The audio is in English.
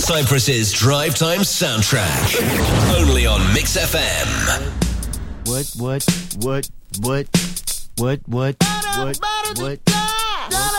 Cyprus's Drive Time soundtrack. Only on Mix FM. What?